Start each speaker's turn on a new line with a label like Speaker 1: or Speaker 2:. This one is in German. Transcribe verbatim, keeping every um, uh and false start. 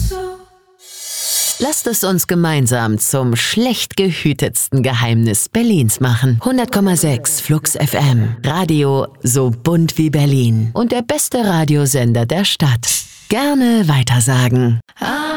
Speaker 1: Lasst es uns gemeinsam zum schlecht gehütetsten Geheimnis Berlins machen. hundert Komma sechs Flux F M. Radio so bunt wie Berlin. Und der beste Radiosender der Stadt. Gerne weitersagen. Ah.